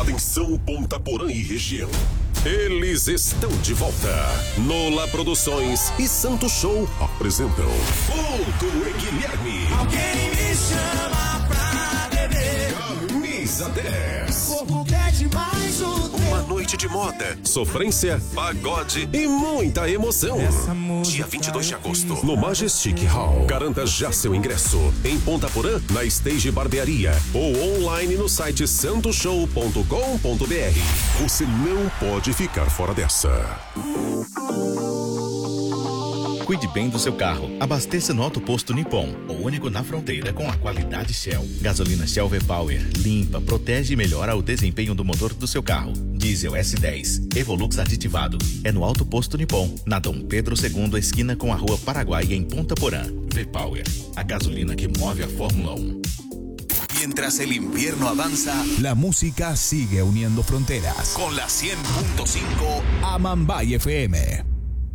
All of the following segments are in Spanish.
Atenção Ponta Porã e região. Eles estão de volta. Nola Produções e Santo Show apresentam Vulto e Guilherme. Alguém me chama pra beber. Camisa 10. Corpo quer demais o Uma noite de moda, sofrência, pagode e muita emoção. Dia 22 de agosto, no Majestic Hall. Garanta já seu ingresso em Ponta Porã, na Stage Barbearia ou online no site santoshow.com.br. Você não pode ficar fora dessa. Cuide bem do seu carro. Abasteça no Auto Posto Nippon, o único na fronteira com a qualidade Shell. Gasolina Shell V-Power limpa, protege e melhora o desempenho do motor do seu carro. Diesel S10, Evolux aditivado. É no Auto Posto Nippon, na Dom Pedro II, esquina com a Rua Paraguai, em Ponta Porã. V-Power, a gasolina que move a Fórmula 1. Mientras el invierno avanza, la música sigue uniendo fronteras. Con la 100.5 Amambay FM.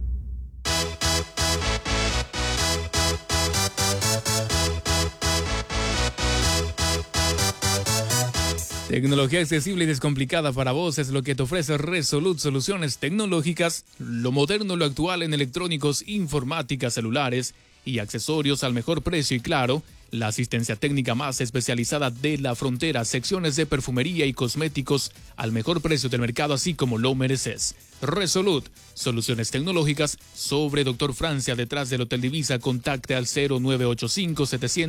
Tecnología accesible y descomplicada para vos es lo que te ofrece Resolute Soluciones Tecnológicas, lo moderno, lo actual en electrónicos, informática, celulares y accesorios al mejor precio y claro, la asistencia técnica más especializada de la frontera, secciones de perfumería y cosméticos al mejor precio del mercado, así como lo mereces. Resolute Soluciones Tecnológicas sobre Dr. Francia, detrás del Hotel Divisa. Contacte al 0985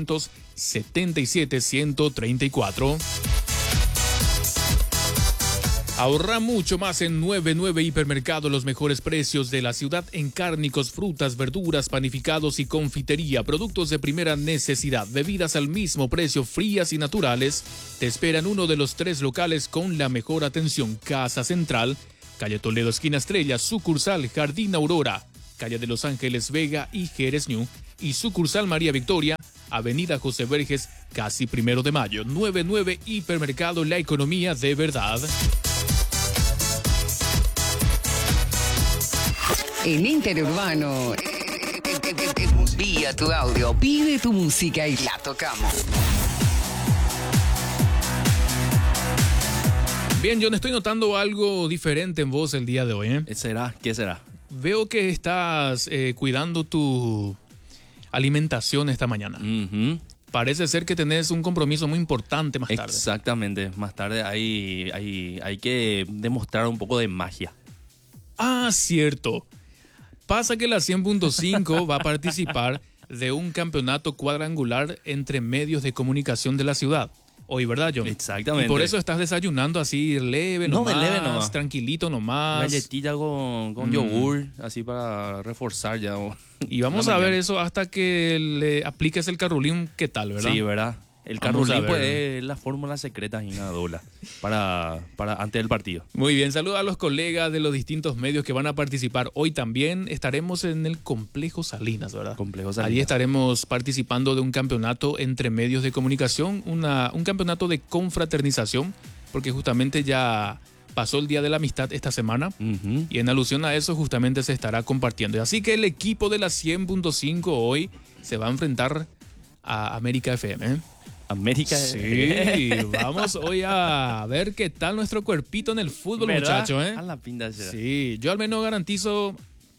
777 134. Ahorra mucho más en 99 Hipermercado, los mejores precios de la ciudad en cárnicos, frutas, verduras, panificados y confitería, productos de primera necesidad, bebidas al mismo precio, frías y naturales. Te esperan uno de los 3 locales con la mejor atención: Casa Central, calle Toledo, esquina Estrella, sucursal Jardín Aurora, calle de Los Ángeles Vega y Jerez New, y sucursal María Victoria, avenida José Verges, casi 1 de Mayo. 99 Hipermercado, la economía de verdad. En Interurbano, envía tu audio, pide tu música y la tocamos. Bien, John, estoy notando algo diferente en vos el día de hoy, ¿eh? ¿Será? ¿Qué será? Veo que estás cuidando tu alimentación esta mañana. Parece ser que tenés un compromiso muy importante más tarde. Exactamente, más tarde hay que demostrar un poco de magia. Ah, cierto. Pasa que la 100.5 va a participar de un campeonato cuadrangular entre medios de comunicación de la ciudad. Hoy, ¿verdad, John? Exactamente. Y por eso estás desayunando así leve nomás, de leve nomás. Tranquilito nomás. Galletilla con yogur, así para reforzar ya. Y vamos a ver eso hasta que le apliques el carrulín, ¿qué tal, verdad? Sí, ¿verdad? El carrulín pues, es la fórmula secreta y una dola para antes del partido. Muy bien, saludos a los colegas de los distintos medios que van a participar. Hoy también estaremos en el Complejo Salinas, ¿verdad? Complejo Salinas. Allí estaremos participando de un campeonato entre medios de comunicación, un campeonato de confraternización, porque justamente ya pasó el Día de la Amistad esta semana y en alusión a eso justamente se estará compartiendo. Así que el equipo de la 100.5 hoy se va a enfrentar a América FM, ¿eh? América. Sí, vamos hoy a ver qué tal nuestro cuerpito en el fútbol, ¿verdad? Muchacho, ¿eh? A la pinta será. Sí, yo al menos garantizo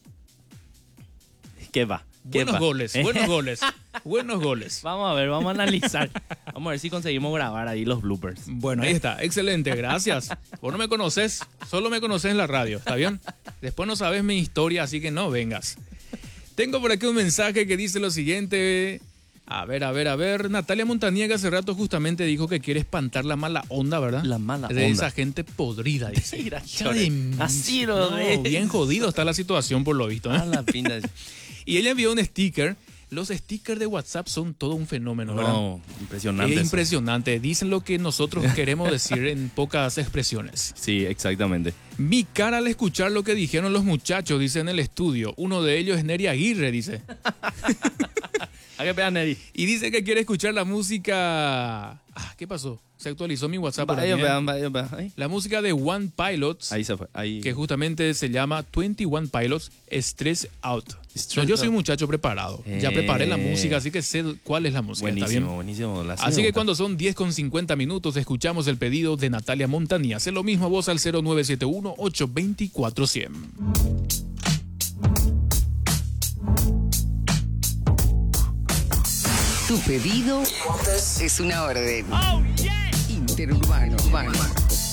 ¿Qué va? buenos goles. Buenos goles. Vamos a ver, vamos a analizar. Vamos a ver si conseguimos grabar ahí los bloopers. Bueno, ahí está, excelente, gracias. Vos no me conoces, solo me conoces en la radio, ¿está bien? Después no sabes mi historia, así que no vengas. Tengo por aquí un mensaje que dice lo siguiente. A ver. Natalia Montaniega hace rato justamente dijo que quiere espantar la mala onda, ¿verdad? La mala onda. De esa gente podrida, dice. Así lo no, bien jodido está la situación por lo visto, ¿eh? A la pinta. Y ella envió un sticker. Los stickers de WhatsApp son todo un fenómeno, ¿verdad? No, impresionante. Es impresionante. Dicen lo que nosotros queremos decir en pocas expresiones. Sí, exactamente. Mi cara al escuchar lo que dijeron los muchachos, dice en el estudio. Uno de ellos es Neri Aguirre, dice. ¿A qué pedan, Eddie? Y dice que quiere escuchar la música... ¿Qué pasó? Se actualizó mi WhatsApp. La música de One Pilots. Ahí se fue. Ahí. Que justamente se llama 21 Pilots, Stress Out. Yo soy un muchacho preparado. Ya preparé la música, así que sé cuál es la música. Buenísimo, ¿está bien? buenísimo. Así que cuando son 10:50, escuchamos el pedido de Natalia Montaña. Haz lo mismo a vos al 0971-824-100. Tu pedido es una orden. Interurbano.